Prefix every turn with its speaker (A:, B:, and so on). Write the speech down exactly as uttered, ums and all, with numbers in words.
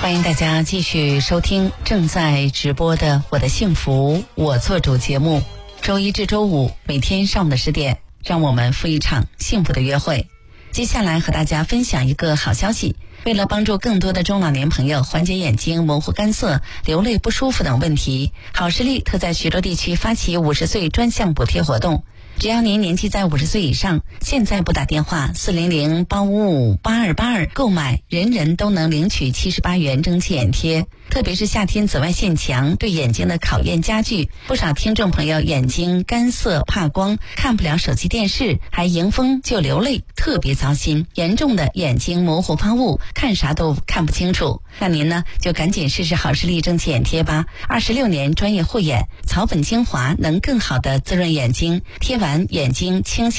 A: 欢迎大家继续收听正在直播的我的幸福我做主节目，周一至周五每天上午的十点，让我们赴一场幸福的约会。接下来和大家分享一个好消息，为了帮助更多的中老年朋友缓解眼睛模糊干涩、流泪不舒服等问题，好视力特在徐州地区发起五十岁专项补贴活动。只要您年纪在五十岁以上，现在拨打电话四零零八五五八二八二购买，人人都能领取七十八元蒸汽眼贴。特别是夏天紫外线强，对眼睛的考验加剧，不少听众朋友眼睛干涩怕光，看不了手机电视，还迎风就流泪，特别糟心，严重的眼睛模糊发雾，看啥都看不清楚。那您呢，就赶紧试试好视力蒸汽眼贴吧。二十六年专业护眼，草本精华能更好的滋润眼睛，贴完眼睛清晰